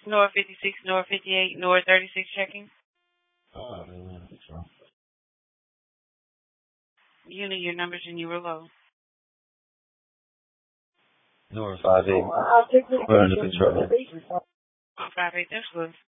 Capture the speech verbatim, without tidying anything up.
North fifty-six, North fifty-eight, North thirty-six checking. Oh, man, that's wrong. You knew your numbers and you were low. North five eight. We're under control. Five eight, that's good.